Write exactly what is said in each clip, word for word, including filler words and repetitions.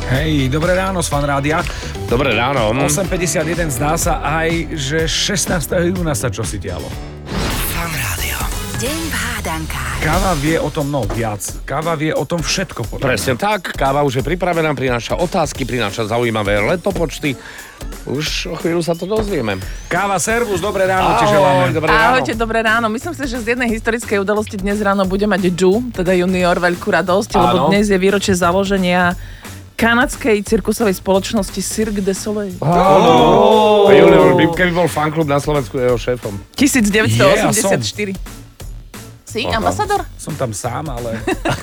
Hej, dobré ráno z Fan Rádia. Dobré ráno. osem päťdesiatjeden, zdá sa aj, že šestnásteho júna sa čosi dialo. Fan Rádio. Deň v hádankách. Káva vie o tom, no viac. Káva vie o tom všetko. Podľa Presne tak, káva už je pripravená, prináša otázky, prináša zaujímavé letopočty. Už o chvíľu sa to dozvieme. Káva, servus, dobré ráno, ti Ahoj, želáme. dobré ráno. Ahojte, dobré ráno. Myslím si, že z jednej historickej udalosti dnes ráno bude mať Ju, teda junior, veľkú radosť, Áno. lebo dnes je výročie založenia kanadskej cirkusovej spoločnosti Cirque du Soleil. Oh. A junior, keby bol fanklub na Slovensku, je jeho šéfom. devätnásťstoosemdesiatštyri. Si Aha. ambasador? Som tam sám, ale...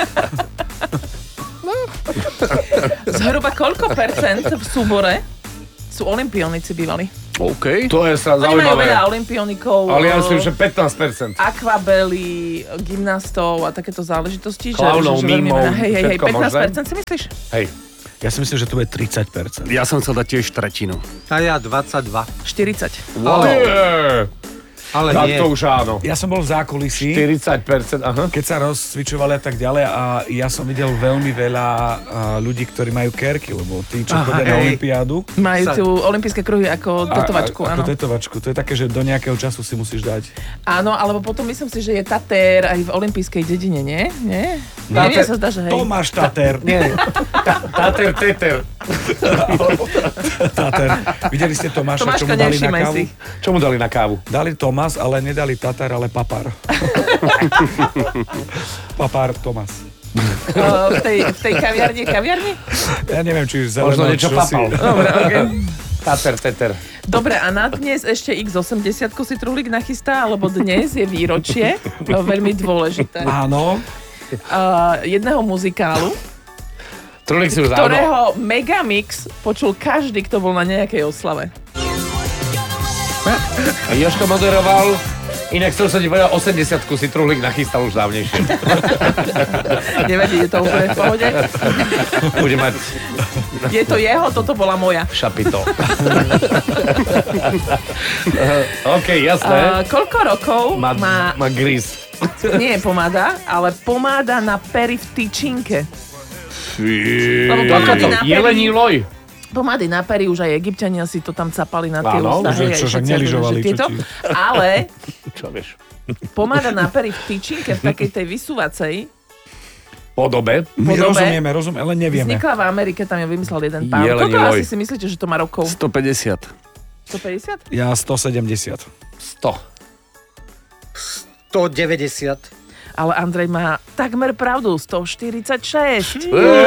Zhruba koľko percent v súbore sú olympionici bývali? OK. To je sa Oni majú veľa zaujímavé. olympionikov, Ale ja myslím, že pätnásť percent. akvabely, gymnastov a takéto záležitosti. že- Klaunov, že- že veľmi mímov, veľa. Hej, hej, hej, všetko pätnásť percent možné. si myslíš? Hej. Ja si myslím, že to bude tridsať percent. Ja som chcel dať tiež tretinu. A ja dvadsaťdva. štyridsať. Wow. Nie. Ale Tak nie. to už áno. Ja som bol v zákulisí, štyridsať percent, aha. keď sa rozcvičovali a tak ďalej a ja som videl veľmi veľa a, ľudí, ktorí majú kerky, lebo tí, čo Aha, chodia na hej. olympiádu, Majú Sa- tu olympijské kruhy ako a- tetovačku, a, áno. ako tetovačku. To je také, že do nejakého času si musíš dať. Áno, alebo potom myslím si, že je Tatér aj v olympijskej dedine, nie? Nie? Nie, mne sa zdá, že hej. Tomáš Tater. Nie. Tater, teter. Tater. Videli ste Tomáša, čo Tomáško, mu dali na nevšímaj kávu? si. Čo mu dali na kávu? Dali Tomás, ale nedali Tatar, ale Papar. Papar Tomás. Uh, v, tej, v tej kaviarni, kaviarni? Ja neviem, či Možno zeleno, niečo čo si- papal. Dobre, okej. Tater, teter. Dobre, a na dnes ešte iks osemdesiat si Truhlík nachystá, lebo dnes je výročie, e, veľmi dôležité, Áno. uh, jedného muzikálu, Trulík si už dávno. ktorého Megamix počul každý, kto bol na nejakej oslave. A Jožko moderoval. Inak chcel som ti povedať, osemdesiatku si Truhlík nachystal už dávnejšie. Nevadí, je to úplne v pohode. Bude mať Je to jeho, toto bola moja. šapito. OK, jasné. Uh, koľko rokov Má, má, má gris. nie je pomáda, ale pomáda na pery v tyčinke. Lebo Taká pomády to, na pery, jelení loj. pomády na pery, už aj Egypťania si to tam capali na tie Áno, ústa. že hej, čo, aj však všetci, neližovali, že tieto. čo ti- Ale Čo vieš? pomáda na pery v tyčinke, v takej tej vysúvacej, Podobe. My Podobe. rozumieme, rozumieme, ale nevieme. vznikla v Amerike, tam je vymyslel jeden pán. Jelení Koľko loj. asi si myslíte, že to má rokov? stopäťdesiat. stopäťdesiat? Ja stosedemdesiat. sto. stodeväťdesiat. Ale Andrej má takmer pravdu, stoštyridsaťšesť.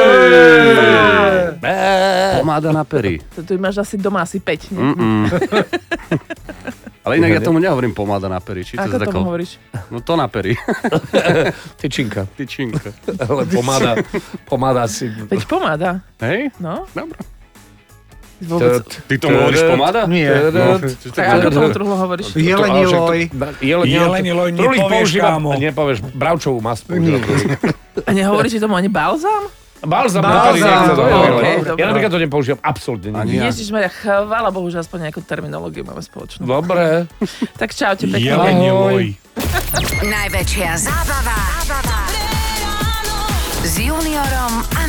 Pomáda na pery. To tu máš asi doma asi päť, nie? Mm-mm. Ale inak ja tomu nehovorím pomáda na pery. Či to Ako je tomu tako- hovoríš? No to na pery. Tyčinka. Tyčinka. Ale pomáda, pomáda si... Veď pomáda, Hej? no? Dobre. Vôbec. Ty tomu hovoríš pomáda? Nie. No. Tak ako tomu truhlo hovoríš? Jelení loj. Jelení loj nepovieš, kámo. Nepovieš bravčovú masť. používa Trulík. A nehovoríš tomu ani balzám? Balzam na pery Balzam, nechce to to je hovoriť. okej, dobre. Ja napríklad to nepoužívam absolútne Ani nikdy. ja. Ježišmaria, chvála Bohu, že aspoň nejakú terminológiu máme spoločnú. Dobre. Tak čaute, pekne. Jelení Ahoj. loj. Najväčšia zábava. zábava. S juniorom a